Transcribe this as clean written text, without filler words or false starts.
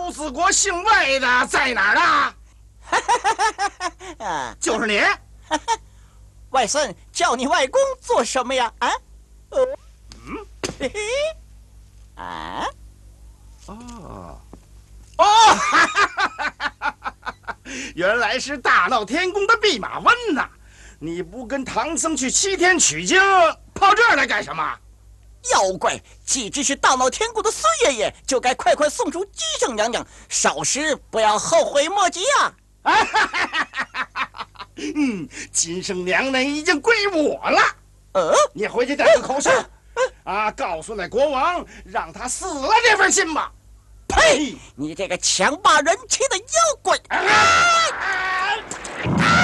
朱子国姓魏的在哪儿呢？就是你。 外孙叫你外公做什么呀？啊？嘿嘿。啊？ 原来是大闹天宫的弼马温呐！你不跟唐僧去西天取经，跑这儿来干什么？ 妖怪，既知是大闹天宫的孙爷爷，就该快快送出姬正娘娘，少时不要后悔莫及啊！ 金圣娘娘已经归我了。你回去带个口信，告诉那国王，让他撕了这份信吧。 呸！你这个强霸人妻的妖怪！